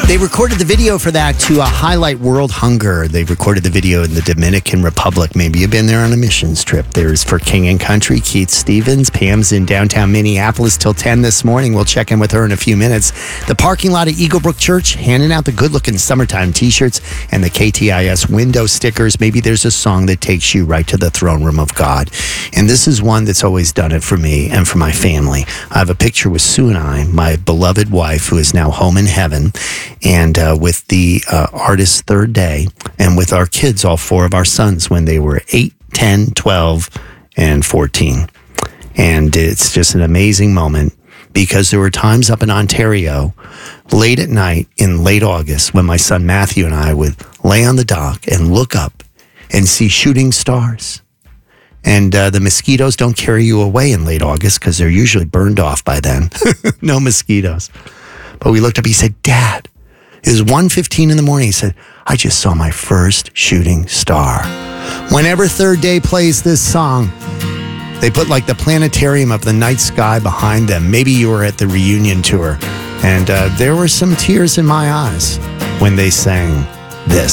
They recorded the video for that to highlight world hunger. They recorded the video in the Dominican Republic. Maybe you've been there on a missions trip. There's for King and Country, Keith Stevens. Pam's in downtown Minneapolis till 10 this morning. We'll check in with her in a few minutes. The parking lot at Eagle Brook Church, handing out the good-looking summertime T-shirts and the KTIS window stickers. Maybe there's a song that takes you right to the throne room of God. And this is one that's always done it for me and for my family. I have a picture with Sue and I, my beloved wife, who is now home in heaven, and with the artist's third day, and with our kids, all four of our sons, when they were 8, 10, 12, and 14. And it's just an amazing moment, because there were times up in Ontario, late at night in late August, when my son Matthew and I would lay on the dock and look up and see shooting stars. And the mosquitoes don't carry you away in late August, because they're usually burned off by then. No mosquitoes. But we looked up, he said, "Dad," it was 1:15 in the morning. He said, "I just saw my first shooting star." Whenever Third Day plays this song, they put like the planetarium of the night sky behind them. Maybe you were at the reunion tour, and there were some tears in my eyes when they sang this.